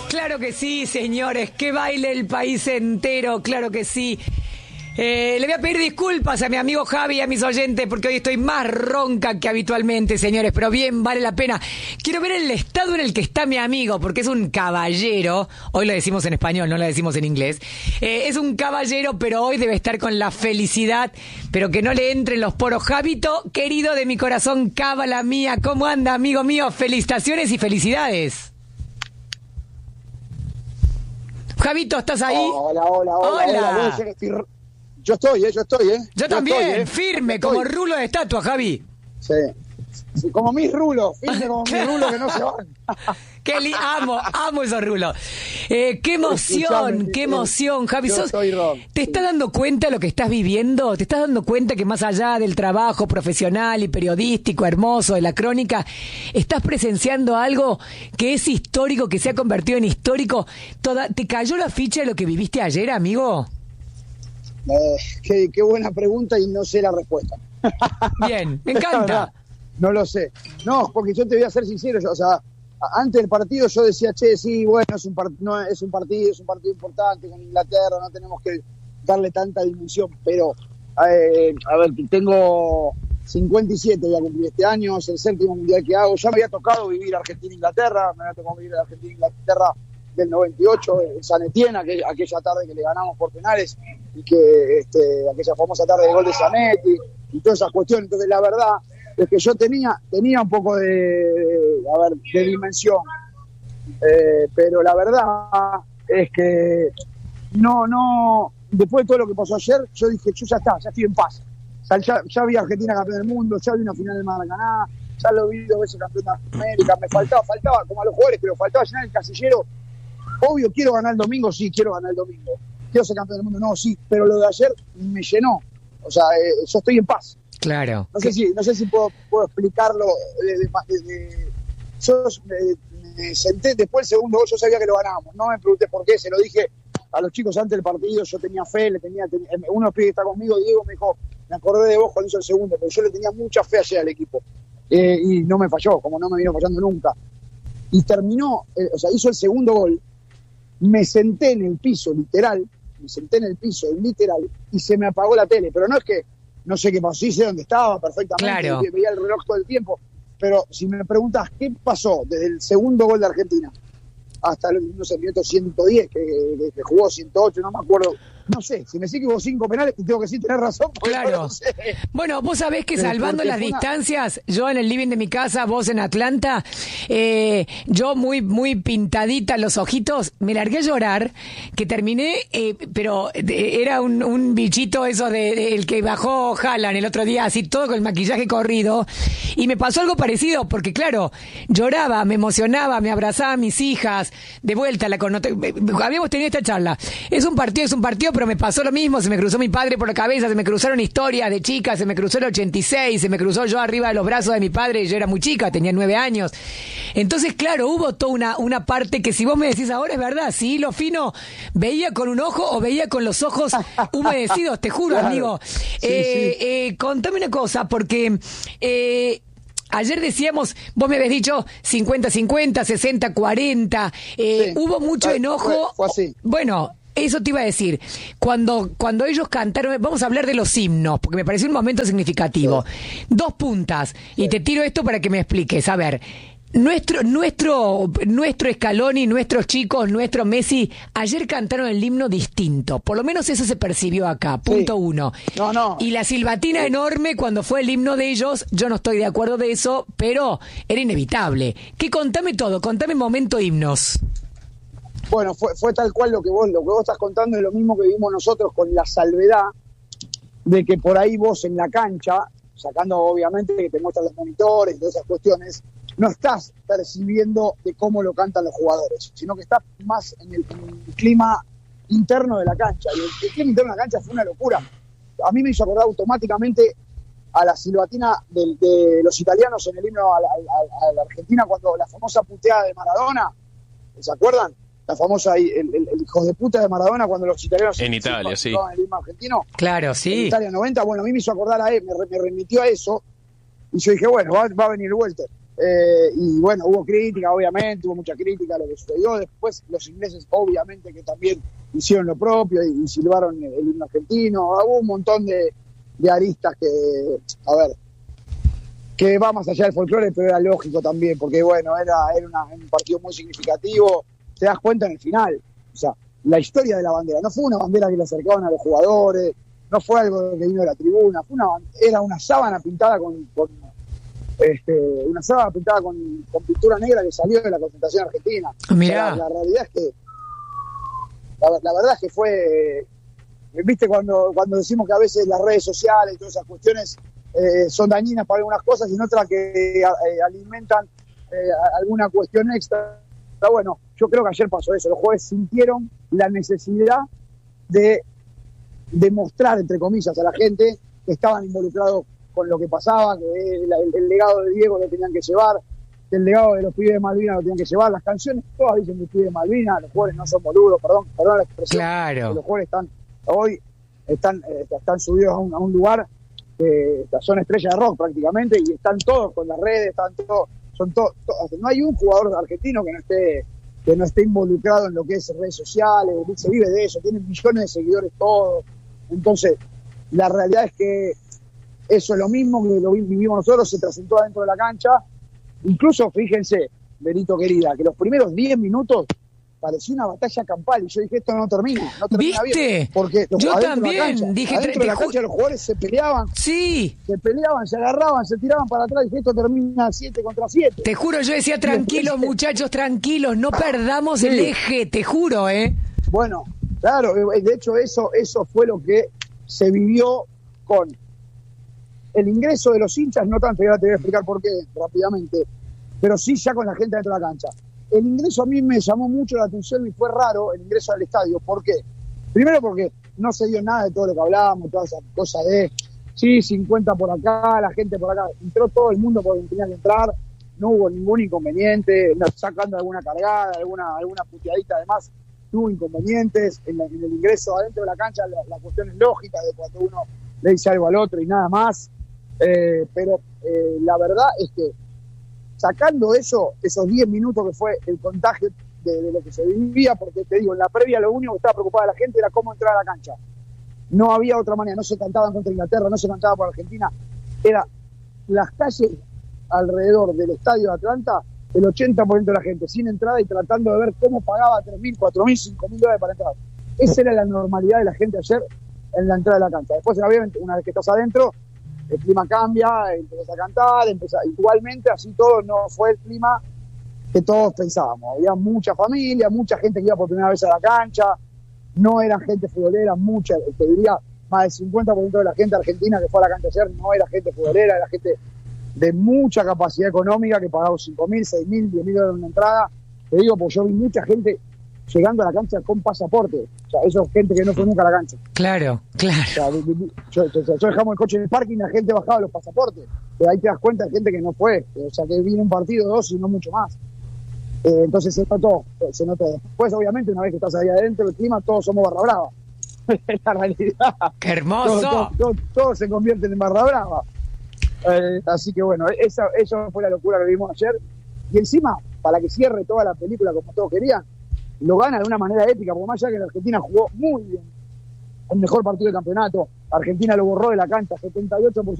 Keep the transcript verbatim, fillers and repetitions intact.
Claro que sí, señores, que baile el país entero, claro que sí. Eh, le voy a pedir disculpas a mi amigo Javi y a mis oyentes porque hoy estoy más ronca que habitualmente, señores, pero bien, vale la pena. Quiero ver el estado en el que está mi amigo, porque es un caballero. Hoy lo decimos en español, no lo decimos en inglés. Eh, es un caballero, pero hoy debe estar con la felicidad, pero que no le entren los poros. Javito, querido de mi corazón, cábala mía, ¿cómo anda, amigo mío? Felicitaciones y felicidades. Javito, ¿estás ahí? Hola, hola, hola. Hola. hola. Yo estoy, ¿eh? Yo estoy, ¿eh? Yo, yo también, estoy, ¿eh? Firme, estoy. Como rulo de estatua, Javi. Sí. Sí, como mis rulos, firme como mis rulos que no se van. Qué li amo, amo esos rulos. Eh, qué emoción, Escuchame, qué emoción, Javi. Sos, ¿Te estás dando cuenta de lo que estás viviendo? ¿Te estás dando cuenta que más allá del trabajo profesional y periodístico hermoso de la crónica, estás presenciando algo que es histórico, que se ha convertido en histórico? Toda, ¿Te cayó la ficha de lo que viviste ayer, amigo? Eh, qué, qué buena pregunta y no sé la respuesta. Bien, me encanta. No lo sé. No, porque yo te voy a ser sincero, yo, o sea, antes del partido yo decía, che, sí, bueno, es un, part no, es un partido, es un partido importante con Inglaterra, no tenemos que darle tanta dimensión, pero, eh, a ver, tengo cincuenta y siete, voy a cumplir este año, es el séptimo mundial que hago, ya me había tocado vivir Argentina-Inglaterra, me había tocado vivir Argentina-Inglaterra del noventa y ocho, en San Etienne, aquella, aquella tarde que le ganamos por penales, y que este, aquella famosa tarde de gol de Zanetti, y todas esas cuestiones. Entonces, la verdad es que yo tenía tenía un poco de, de a ver, de dimensión, eh, pero la verdad es que no, no, después de todo lo que pasó ayer, yo dije, yo ya está, ya estoy en paz. O sea, ya, ya vi a Argentina campeón del mundo, ya vi una final del Maracaná, ya lo vi dos veces campeón de América, me faltaba, faltaba, como a los jugadores, pero faltaba llenar el casillero. Obvio, quiero ganar el domingo, sí, quiero ganar el domingo. Quiero ser campeón del mundo, no, sí, pero lo de ayer me llenó. O sea, eh, yo estoy en paz. Claro. No sé si, no sé si puedo, puedo explicarlo. De, de, de, de, yo me, me senté después del segundo gol, yo sabía que lo ganábamos. No me pregunté por qué, se lo dije a los chicos antes del partido, yo tenía fe, le tenía, tenía uno de los pibes que está conmigo, Diego, me dijo, me acordé de vos cuando hizo el segundo, pero yo le tenía mucha fe ayer al equipo. Eh, y no me falló, como no me vino fallando nunca. Y terminó, eh, o sea, hizo el segundo gol. Me senté en el piso, literal, me senté en el piso, literal, y se me apagó la tele. Pero no es que, no sé qué pasó, sí sé dónde estaba perfectamente, claro. Veía el reloj todo el tiempo, pero si me preguntas qué pasó desde el segundo gol de Argentina hasta el, no sé, minuto ciento diez, que, que, que jugó ciento ocho, no me acuerdo, no sé, si me decís que hubo cinco penales, tengo que sí tener razón. Claro. No sé. Bueno, vos sabés que Pero salvando las una... distancias, yo en el living de mi casa, vos en Atlanta, eh, yo muy muy pintadita los ojitos, me largué a llorar, que terminé, eh, pero de, era un, un bichito eso de, de el que bajó Haaland el otro día, así todo con el maquillaje corrido, y me pasó algo parecido, porque claro, lloraba, me emocionaba, me abrazaba a mis hijas, de vuelta, la connoté, habíamos tenido esta charla, es un partido, es un partido, pero me pasó lo mismo, se me cruzó mi padre por la cabeza, se me cruzaron historias de chicas, se me cruzó el ochenta y seis, se me cruzó yo arriba de los brazos de mi padre, yo era muy chica, tenía nueve años. Entonces, claro, hubo toda una, una parte que si vos me decís ahora es verdad, si lo fino veía con un ojo o veía con los ojos humedecidos, te juro, claro. Amigo. Sí, eh, sí. Eh, contame una cosa, porque... Eh, ayer decíamos, vos me habías dicho cincuenta cincuenta, sesenta cuarenta, eh, sí, hubo mucho enojo. Fue, fue así. Bueno... Eso te iba a decir, cuando cuando ellos cantaron, vamos a hablar de los himnos, porque me pareció un momento significativo. Sí. Dos puntas, sí. Y te tiro esto para que me expliques. A ver, nuestro nuestro nuestro Scaloni, nuestros chicos, nuestro Messi, ayer cantaron el himno distinto. Por lo menos eso se percibió acá, punto sí. uno. No, no. Y la silbatina sí. enorme cuando fue el himno de ellos, yo no estoy de acuerdo de eso, pero era inevitable. ¿Qué? Contame todo, contame momento himnos. Bueno, fue, fue tal cual lo que vos lo que vos estás contando, es lo mismo que vimos nosotros, con la salvedad de que por ahí vos en la cancha, sacando obviamente que te muestran los monitores y todas esas cuestiones, no estás percibiendo de cómo lo cantan los jugadores, sino que estás más en el, en el clima interno de la cancha. Y el, el clima interno de la cancha fue una locura. A mí me hizo acordar automáticamente a la silbatina de, de los italianos en el himno a la, a, a la Argentina, cuando la famosa puteada de Maradona, ¿se acuerdan? La famosa, el, el, el hijo de puta de Maradona cuando los italianos... En Italia, sí. En el himno argentino. Claro, sí. En Italia noventa, bueno, a mí me hizo acordar a él, me, me remitió a eso, y yo dije, bueno, va, va a venir Walter. Eh, y bueno, hubo crítica, obviamente, hubo mucha crítica a lo que sucedió. Después los ingleses, obviamente, que también hicieron lo propio y, y silbaron el, el himno argentino. Hubo un montón de, de aristas que, a ver, que va más allá del folclore, pero era lógico también, porque bueno, era, era una, un partido muy significativo. Te das cuenta en el final, o sea, la historia de la bandera, no fue una bandera que le acercaban a los jugadores, no fue algo que vino de la tribuna, fue una, era una sábana pintada con, con este, una sábana pintada con, con pintura negra que salió de la concentración argentina. Mirá. O sea, la, la realidad es que la, la verdad es que fue, viste, cuando, cuando decimos que a veces las redes sociales y todas esas cuestiones eh, son dañinas para algunas cosas y en otras que eh, alimentan eh, alguna cuestión extra. Pero bueno, yo creo que ayer pasó eso, los jugadores sintieron la necesidad de demostrar, entre comillas, a la gente que estaban involucrados con lo que pasaba, que el, el, el legado de Diego lo tenían que llevar, que el legado de los pibes de Malvinas lo tenían que llevar, las canciones todas dicen de pibes de Malvinas, los jugadores no son boludos, perdón, perdón la expresión, claro. Los jugadores están, hoy están, eh, están subidos a un, a un lugar que son estrellas de rock prácticamente y están todos con las redes, están todos, son todos, todos, no hay un jugador argentino que no esté que no esté involucrado en lo que es redes sociales, se vive de eso, tienen millones de seguidores todos. Entonces, la realidad es que eso es lo mismo que lo vivimos nosotros, se presentó adentro de la cancha. Incluso, fíjense, Benito querida, que los primeros diez minutos parecía una batalla campal y yo dije, esto no termina, no termina ¿Viste? Bien. Porque los, yo también de la cancha, dije, adentro de la cancha los jugadores se peleaban, sí, se peleaban, se agarraban, se tiraban para atrás y dije, esto termina siete contra siete. Te juro, yo decía, tranquilos después, muchachos, tranquilos, no perdamos sí. el eje, te juro, ¿eh? Bueno, claro, de hecho eso, eso fue lo que se vivió con el ingreso de los hinchas, no tanto, ya te voy a explicar por qué rápidamente, pero sí ya con la gente dentro de la cancha. El ingreso a mí me llamó mucho la atención y fue raro el ingreso al estadio. ¿Por qué? Primero porque no se dio nada de todo lo que hablábamos, toda esa cosa de, sí, cincuenta por acá, la gente por acá. Entró todo el mundo por donde tenía que entrar, no hubo ningún inconveniente, sacando alguna cargada, alguna alguna puteadita además, no hubo inconvenientes. En, la, en el ingreso adentro de la cancha la, la cuestión es lógica de cuando uno le dice algo al otro y nada más. Eh, pero eh, la verdad es que sacando eso, esos diez minutos que fue el contagio de, de lo que se vivía, porque te digo, en la previa lo único que estaba preocupada la gente era cómo entrar a la cancha. No había otra manera, no se cantaban contra Inglaterra, no se cantaba por Argentina. Era las calles alrededor del estadio de Atlanta, el ochenta por ciento de la gente sin entrada y tratando de ver cómo pagaba tres mil, cuatro mil, cinco mil dólares para entrar. Esa era la normalidad de la gente ayer en la entrada de la cancha. Después, obviamente, una vez que estás adentro, el clima cambia, empezás a cantar, empezás, igualmente así todo no fue el clima que todos pensábamos. Había mucha familia, mucha gente que iba por primera vez a la cancha, no era gente futbolera, mucha, te diría, más del cincuenta por ciento de la gente argentina que fue a la cancha ayer no era gente futbolera, era gente de mucha capacidad económica que pagaba cinco mil, seis mil, diez mil dólares en una entrada. Te digo, porque yo vi mucha gente llegando a la cancha con pasaporte. O sea, eso es gente que no fue nunca a la cancha. Claro, claro. O sea, yo, yo, yo dejamos el coche en el parking y la gente bajaba los pasaportes. Pero ahí te das cuenta de gente que no fue. O sea, que vino un partido, dos y no mucho más. Eh, entonces se notó, se notó. Después, obviamente, una vez que estás ahí adentro, el clima, todos somos barra brava. Es la realidad. ¡Qué hermoso! Todo, todo, todo, todo se convierte en barra brava. Eh, así que bueno, esa, eso fue la locura que vimos ayer. Y encima, para que cierre toda la película como todos querían, lo gana de una manera épica, porque más allá que la Argentina jugó muy bien, el mejor partido del campeonato, Argentina lo borró de la cancha, setenta y ocho por ciento